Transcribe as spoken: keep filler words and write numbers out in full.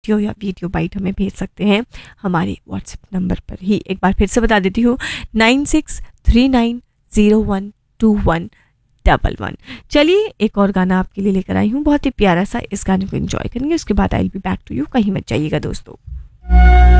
Audio या video bite हमें भेज सकते हैं हमारे व्हाट्सएप नंबर पर ही। एक बार फिर से बता देती हूँ, nine six three nine zero one two one double one. चलिए एक और गाना आपके लिए लेकर आई हूँ, बहुत ही प्यारा सा। इस गाने को एंजॉय करेंगे, उसके बाद I will be back to you. कहीं मत जाइएगा दोस्तों।